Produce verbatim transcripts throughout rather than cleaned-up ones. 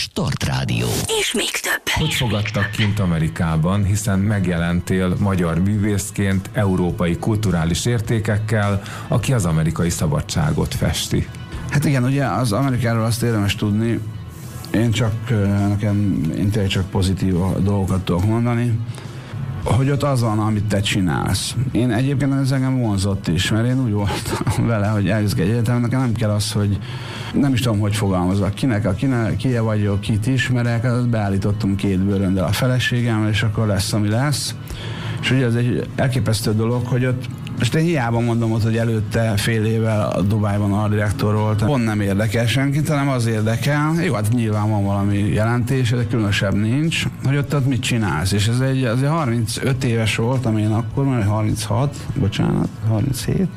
Start Rádió. És még több. Hogy fogadtak kint Amerikában, hiszen megjelentél magyar művészként európai kulturális értékekkel, aki az amerikai szabadságot festi? Hát igen, ugye az Amerikáról azt érdemes tudni, én csak, nekem én tényleg csak pozitív dolgokat tudok mondani, hogy ott az van, amit te csinálsz. Én egyébként ez engem vonzott is, mert én úgy voltam vele, hogy eljösszük egy egyetem, nekem nem kell az, hogy nem is tudom, hogy fogalmazok. Kinek, a kinek, ki vagyok, kit ismerek, azt beállítottam két bőröndel a feleségemmel, és akkor lesz, ami lesz. És ugye ez egy elképesztő dolog, hogy ott most én hiába mondom ott, hogy előtte fél évvel a Dubájban artdirektor volt. Pont nem érdekel senkit, hanem az érdekel. Jó, hát nyilván van valami jelentés, de különösebb nincs, hogy ott, ott mit csinálsz. És ez egy, azért harmincöt éves voltam én akkor, mert harminchat, bocsánat, harminchét.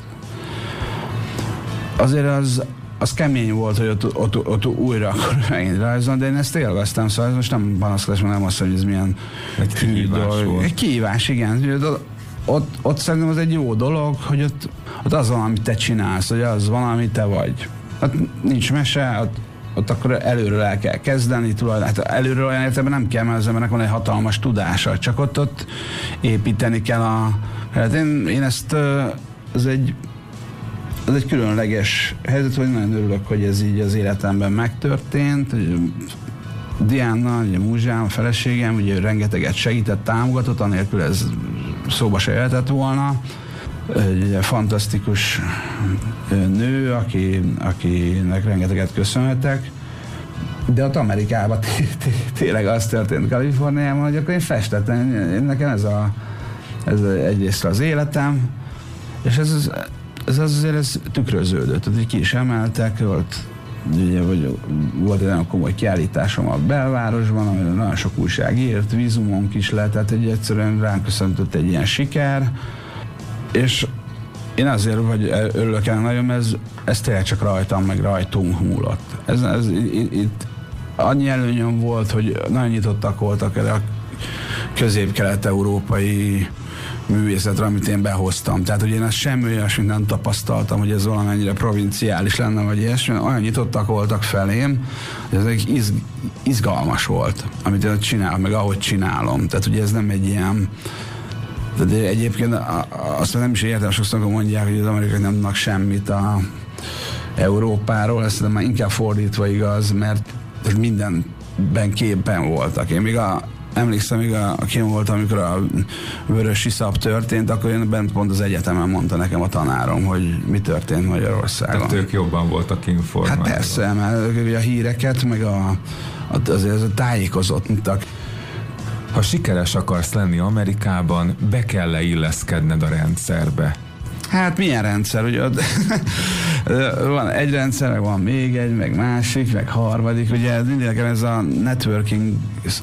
Azért az, az kemény volt, hogy ott, ott, ott újra akkor megint rajzolni, de én ezt élveztem, szóval most nem panaszkodás, mert nem azt, hogy ez milyen egy kihívás volt. Egy kihívás, igen. Ott, ott szerintem az egy jó dolog, hogy ott, ott az van, amit te csinálsz, hogy az van, amit te vagy. Ott nincs mese, ott, ott akkor előről el kell kezdeni, tulajdonképpen hát előről olyan értelemben nem kell, mert az embernek van egy hatalmas tudása, csak ott, ott építeni kell a... Hát én, én ezt, ez egy, ez egy különleges helyzet, hogy nagyon örülök, hogy ez így az életemben megtörtént. Diana, ugye múzsám, a feleségem, ugye rengeteget segített, támogatott, anélkül ez szóba se jöhetett volna. Egy fantasztikus nő, aki, akinek rengeteget köszönhetek. De ott Amerikában tényleg az történt Kaliforniában, hogy akkor én festettem. Nekem ez, a, ez egyrészt az életem, és ez, ez, ez azért ez tükröződött. Tehát ki is emeltek, volt ugye, vagy volt egy nagyon komoly kiállításom a belvárosban, amire nagyon sok újság írt, vízumunk is lett, tehát egy egyszerűen ránk köszöntött egy ilyen siker, és én azért vagy örülök el nagyon, mert ez, ez tényleg csak rajtam, meg rajtunk múlott. Ez, ez, itt annyi előnyöm volt, hogy nagyon nyitottak voltak erre a közép-kelet-európai művészetre, amit én behoztam. Tehát, hogy én ezt semmi olyasmit nem tapasztaltam, hogy ez valamennyire provinciális lenne, vagy ilyesmi. Olyan nyitottak voltak felém, hogy ez egy iz, izgalmas volt, amit én csinálom, meg ahogy csinálom. Tehát, ugye ez nem egy ilyen... De egyébként azt nem is értem, sokszor mondják, hogy az amerikai nem tudnak semmit a Európáról, ezt már inkább fordítva igaz, mert mindenben képben voltak. Én még a Emlékszem, még a, a kim voltam, amikor a vörös iszap történt, akkor én bent pont az egyetemen mondta nekem a tanárom, hogy mi történt Magyarországon. Tehát ők jobban voltak informálva. Hát persze, mert a híreket, meg a, a, azért a tájékozottak. Ha sikeres akarsz lenni Amerikában, be kell leilleszkedned a rendszerbe. Hát milyen rendszer, ugye ott van egy rendszer, meg van még egy, meg másik, meg harmadik, ugye mindenkem ez a networking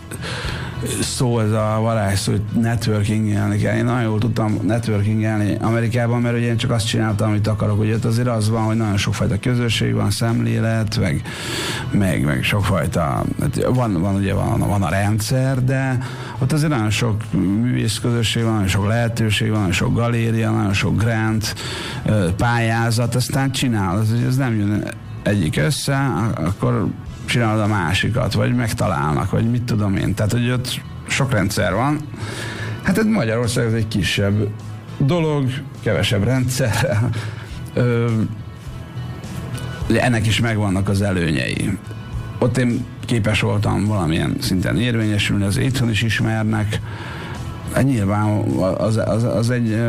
szó, ez a varázsszó, hogy networking-elni kell. Én nagyon jól tudtam networking-elni Amerikában, mert ugye én csak azt csináltam, amit akarok. Ugye ott azért az van, hogy nagyon sokfajta közösség van, szemlélet, meg, meg, meg sokfajta, van, van ugye van, van a rendszer, de ott azért nagyon sok művész közösség van, nagyon sok lehetőség van, nagyon sok galéria, nagyon sok grant, pályázat, aztán csinál, az, ez nem jön egyik össze, akkor csinálod a másikat, vagy megtalálnak, vagy mit tudom én. Tehát, hogy ott sok rendszer van. Hát ez Magyarország ez egy kisebb dolog, kevesebb rendszer. Ö, ennek is megvannak az előnyei. Ott én képes voltam valamilyen szinten érvényesülni, az itthon is ismernek. Hát nyilván az, az, az egy...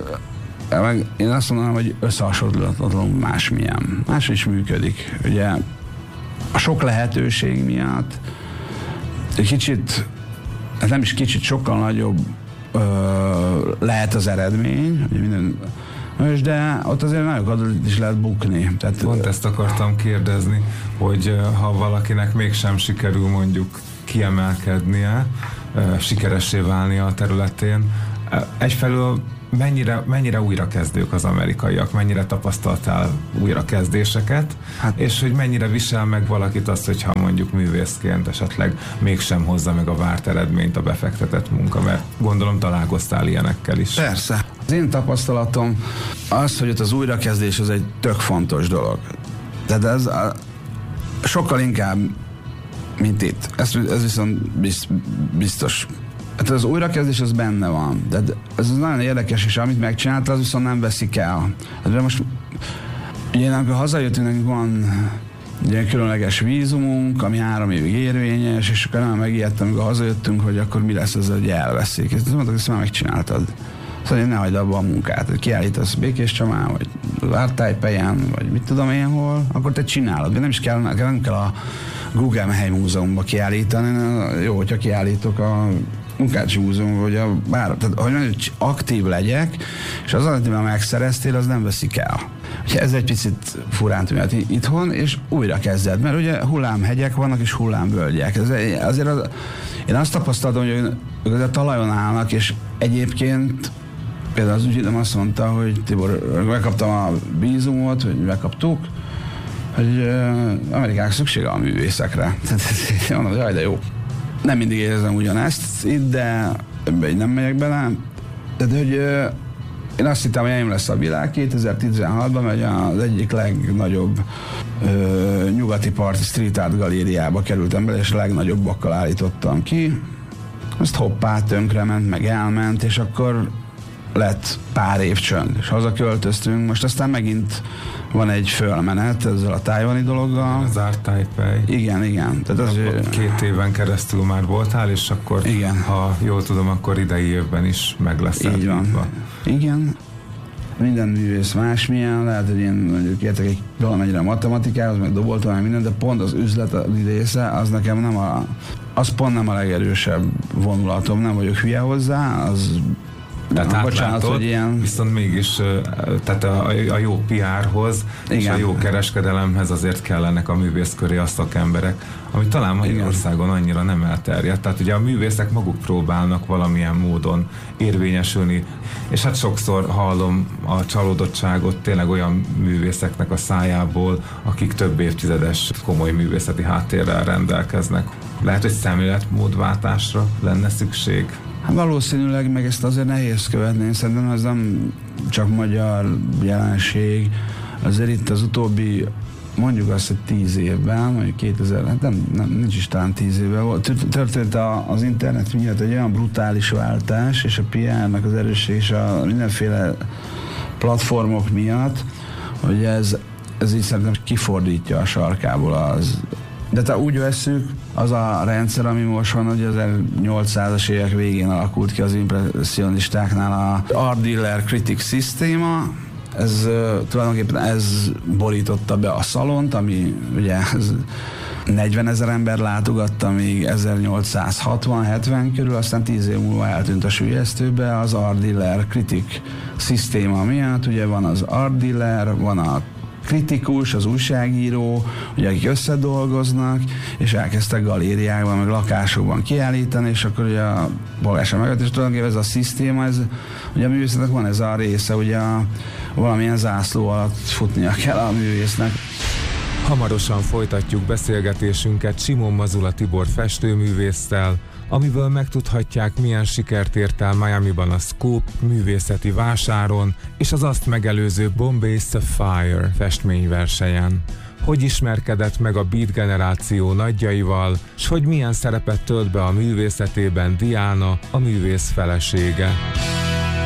Én azt mondanám, hogy összehasonlíthatatlan másmilyen. Más is működik. Ugye a sok lehetőség miatt egy kicsit, nem is kicsit, sokkal nagyobb ö, lehet az eredmény, ugye minden, de ott azért nagyokat is lehet bukni. Tehát, pont ezt akartam kérdezni, hogy ha valakinek mégsem sikerül mondjuk kiemelkednie, sikeressé válni a területén, egyfelől Mennyire, mennyire újrakezdők az amerikaiak, mennyire tapasztaltál újrakezdéseket, hát, és hogy mennyire visel meg valakit azt, hogyha mondjuk művészként esetleg mégsem hozza meg a várt eredményt a befektetett munka, mert gondolom találkoztál ilyenekkel is. Persze. Az én tapasztalatom az, hogy ott az újrakezdés az egy tök fontos dolog. Tehát ez a, sokkal inkább mint itt. Ez, ez viszont biztos. Hát az újrakezdés az benne van. De ez nagyon érdekes, és amit megcsinálta, az viszont nem veszik el. Hát most ugye, amikor hazajöttünk, nekünk van egy különleges vízumunk, ami három évig érvényes, és akkor nem megijedtem, amikor hazajöttünk, hogy akkor mi lesz ez, hogy elveszik. Ezt mondtak, hogy ezt már megcsináltad. Szóval, hogy ne hagyd abba a munkát, hogy kiállítasz Békéscsabán, vagy Vártájpelyen, vagy mit tudom én hol, akkor te csinálod. De nem is kell, nem kell a Guggenheim Múzeumban kiállítani, jó, hogyha kiállítok a Munkácsi Múzeumban, vagy a bár, tehát hogy mondjam, hogy aktív legyek, és az, amit már megszereztél, az nem veszik el. Úgyhogy ez egy picit furán tűnhet itthon, és újra kezded, mert ugye hullámhegyek vannak, és hullámvölgyek. Ez, azért az, én azt tapasztaltam, hogy ők a talajon állnak, és egyébként például az ügyvédem azt mondta, hogy Tibor, megkaptam a vízumot, vagy megkaptuk, hogy uh, Amerikának szüksége a művészekre. Tehát mondom, hogy jaj, de jó. Nem mindig érzem ugyanezt itt, de ebbe így nem megyek bele. Tehát, hogy uh, én azt hittem, hogy enyém lesz a világ kétezer-tizenhatban, mert az egyik legnagyobb uh, nyugati parti street art galériába kerültem bele, és a legnagyobbakkal állítottam ki. Azt hoppá, tönkrement, meg elment, és akkor lett pár év csönd, és hazaköltöztünk, most aztán megint van egy fölmenet ezzel a tájvani dologgal. Az Art Taipei. Igen, igen. Tehát az két éven keresztül már voltál, és akkor, igen. Ha jól tudom, akkor idei évben is meg lesz. Így van. Van. Igen. Minden művész másmilyen, lehet, hogy én mondjuk értek egy valamennyire matematikához, meg doboltam, meg minden, de pont az üzleti része, az nekem nem a, az pont nem a legerősebb vonulatom, nem vagyok hülye hozzá, az Tehát bocsánat, hogy ilyen... viszont mégis tehát a, a jó pé er-hoz igen. és a jó kereskedelemhez azért kellenek a művész köré a szakemberek, ami talán Magyarországon annyira nem elterjedt. Tehát ugye a művészek maguk próbálnak valamilyen módon érvényesülni, és hát sokszor hallom a csalódottságot tényleg olyan művészeknek a szájából, akik több évtizedes komoly művészeti háttérrel rendelkeznek. Lehet, hogy szemléletmódváltásra lenne szükség. Hát valószínűleg, meg ezt azért nehéz követni, szerintem ez nem csak magyar jelenség, azért itt az utóbbi, mondjuk azt, hogy tíz évben, mondjuk kétezer, hát nem, nem, nincs is talán tíz évben volt, történt a, az internet miatt egy olyan brutális váltás, és a pé er-nek az erősség, és a mindenféle platformok miatt, hogy ez, ez így szerintem kifordítja a sarkából az. De te úgy vesszük, az a rendszer, ami most van, hogy az ezernyolcszázas évek végén alakult ki az impressionistáknál a Art Dealer Critic szisztéma, ez uh, tulajdonképpen ez borította be a szalont, ami ugye ez negyvenezer ember látogatta még ezernyolcszázhatvan-hetven körül, aztán tíz év múlva eltűnt a süllyesztőbe az Art Dealer Critic szisztéma miatt, ugye van az Art Dealer, van a kritikus, az újságíró, ugye, akik összedolgoznak, és elkezdtek galériákban, meg lakásokban kiállítani, és akkor ugye a polgárság megött, és tulajdonképpen ez a szisztéma, ez, ugye a művészetnek van ez a része, ugye a, valamilyen zászló alatt futnia kell a művésznek. Hamarosan folytatjuk beszélgetésünket Simon Mazula Tibor festőművésszel, amiből megtudhatják, milyen sikert ért el Miamiban a Scope művészeti vásáron és az azt megelőző Bombay Sapphire festményversenyen. Hogy ismerkedett meg a Beat generáció nagyjaival, s hogy milyen szerepet tölt be a művészetében Diana, a művész felesége.